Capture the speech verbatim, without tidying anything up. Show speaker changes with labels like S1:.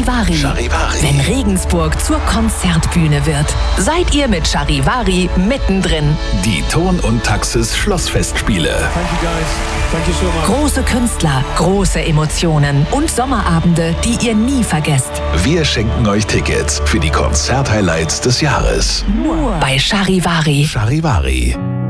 S1: Charivari.
S2: Charivari.
S1: Wenn Regensburg zur Konzertbühne wird, seid ihr mit Charivari mittendrin.
S2: Die Ton und Taxis Schlossfestspiele.
S3: Thank you guys. Thank you so much.
S1: Große Künstler, große Emotionen und Sommerabende, die ihr nie vergesst.
S2: Wir schenken euch Tickets für die Konzerthighlights des Jahres.
S1: Nur bei Charivari.
S2: Charivari.